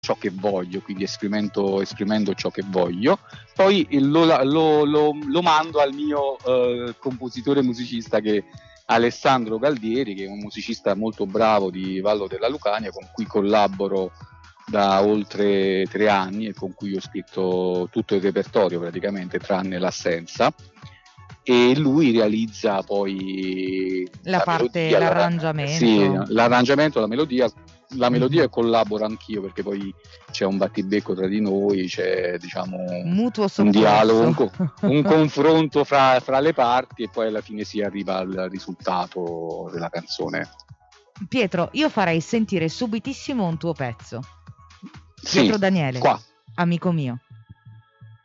ciò che voglio, quindi esprimendo ciò che voglio. Poi lo mando al mio compositore musicista, che Alessandro Galdieri, che è un musicista molto bravo di Vallo della Lucania, con cui collaboro da oltre 3 anni e con cui ho scritto tutto il repertorio praticamente, tranne l'assenza, e lui realizza poi la parte, melodia, l'arrangiamento. l'arrangiamento, la melodia, e collaboro anch'io, perché poi c'è un battibecco tra di noi, c'è, diciamo, mutuo soccorso, un dialogo, un confronto fra le parti, e poi alla fine si arriva al risultato della canzone. Pietro, io farei sentire subitissimo un tuo pezzo. Sì, Pietro Daniele, qua. amico mio.